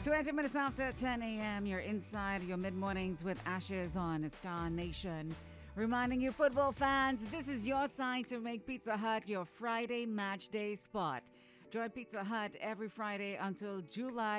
20 minutes after 10 a.m., you're inside your mid-mornings with Ashes on Star Nation. Reminding you football fans, this is your sign to make Pizza Hut your Friday match day spot. Join Pizza Hut every Friday until July